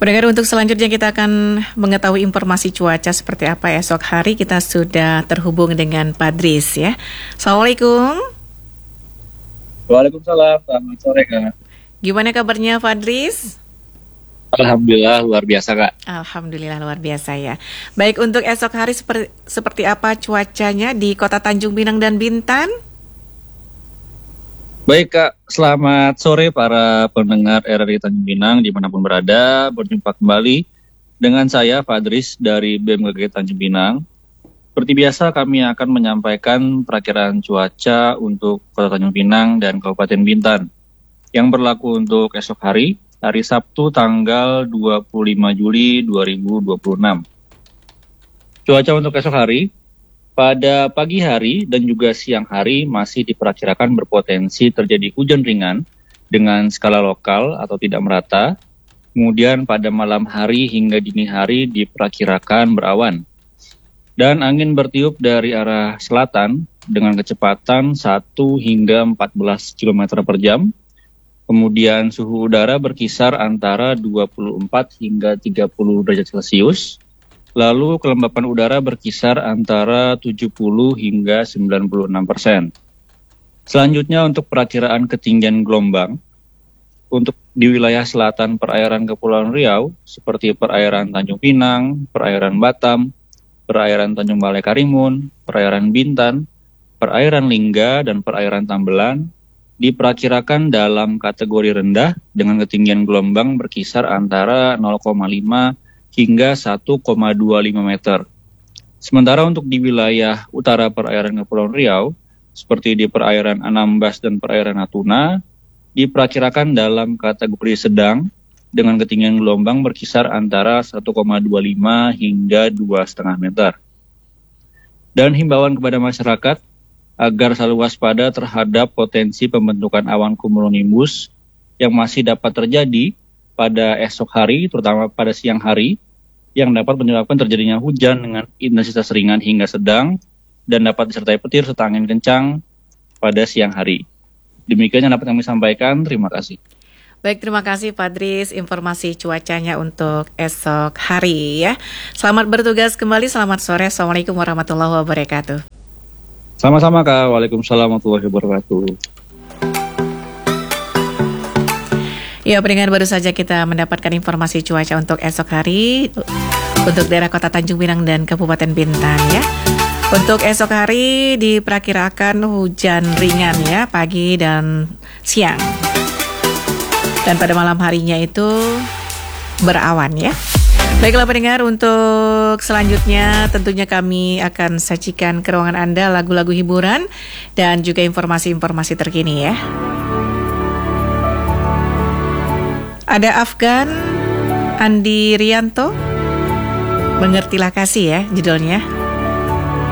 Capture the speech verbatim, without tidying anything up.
Pendengar, untuk selanjutnya kita akan mengetahui informasi cuaca seperti apa esok hari. Kita sudah terhubung dengan Padris ya. Assalamualaikum. Waalaikumsalam, selamat sore Kak. Gimana kabarnya Padris? Alhamdulillah luar biasa Kak. Alhamdulillah luar biasa ya. Baik, untuk esok hari seperti, seperti apa cuacanya di Kota Tanjung Pinang dan Bintan? Baik Kak, selamat sore para pendengar R R I Tanjung Pinang dimanapun berada. Berjumpa kembali dengan saya Fadris dari B M K G Tanjung Pinang. Seperti biasa kami akan menyampaikan perakiraan cuaca untuk Kota Tanjung Pinang dan Kabupaten Bintan yang berlaku untuk esok hari, hari Sabtu tanggal dua puluh lima Juli dua ribu dua puluh enam. Cuaca untuk esok hari, pada pagi hari dan juga siang hari masih diperkirakan berpotensi terjadi hujan ringan dengan skala lokal atau tidak merata. Kemudian pada malam hari hingga dini hari diperkirakan berawan. Dan angin bertiup dari arah selatan dengan kecepatan satu hingga empat belas kilometer per jam. Kemudian suhu udara berkisar antara dua puluh empat hingga tiga puluh derajat Celcius. Lalu kelembapan udara berkisar antara tujuh puluh hingga sembilan puluh enam persen. Selanjutnya untuk perakiraan ketinggian gelombang. Untuk di wilayah selatan perairan Kepulauan Riau, seperti perairan Tanjung Pinang, perairan Batam, perairan Tanjung Balai Karimun, perairan Bintan, perairan Lingga, dan perairan Tambelan, diperkirakan dalam kategori rendah dengan ketinggian gelombang berkisar antara nol koma lima hingga satu koma dua lima meter. Sementara untuk di wilayah utara perairan Kepulauan Riau, seperti di perairan Anambas dan perairan Natuna, diperkirakan dalam kategori sedang dengan ketinggian gelombang berkisar antara satu koma dua lima hingga dua koma lima meter. Dan himbauan kepada masyarakat agar selalu waspada terhadap potensi pembentukan awan cumulonimbus yang masih dapat terjadi pada esok hari, terutama pada siang hari, yang dapat menyebabkan terjadinya hujan dengan intensitas ringan hingga sedang dan dapat disertai petir serta angin kencang pada siang hari. Demikian yang dapat kami sampaikan. Terima kasih. Baik, terima kasih Padris informasi cuacanya untuk esok hari ya. Selamat bertugas kembali, selamat sore. Assalamualaikum warahmatullahi wabarakatuh. Sama-sama Kak. Waalaikumsalam warahmatullahi wabarakatuh. Ya, pendengar, baru saja kita mendapatkan informasi cuaca untuk esok hari untuk daerah Kota Tanjung Pinang dan Kabupaten Bintan ya. Untuk esok hari diperkirakan hujan ringan ya, pagi dan siang. Dan pada malam harinya itu berawan ya. Baiklah pendengar, untuk selanjutnya tentunya kami akan sajikan ke ruangan Anda lagu-lagu hiburan dan juga informasi-informasi terkini ya. Ada Afgan, Andi Rianto, Mengertilah Kasih ya judulnya.